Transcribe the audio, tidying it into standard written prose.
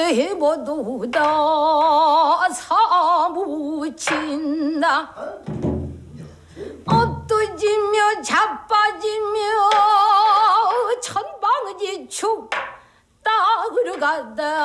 해보도다 사무친다 엎드지며 자빠지며 천방지 축 따으러 가다